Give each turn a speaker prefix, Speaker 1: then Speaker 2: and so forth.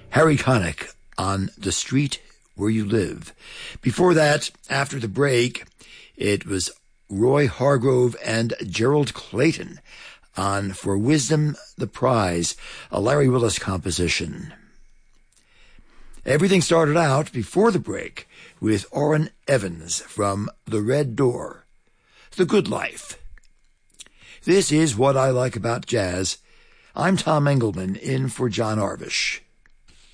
Speaker 1: Harry Connick on The Street Where You Live. Before that, after the break, it was Roy Hargrove and Gerald Clayton on For Wisdom the Prize, a Larry Willis composition. Everything started out before the break with Orrin Evans from The Red Door, The Good Life. This is What I Like About Jazz. I'm Tom Engelman, in for John Arvish.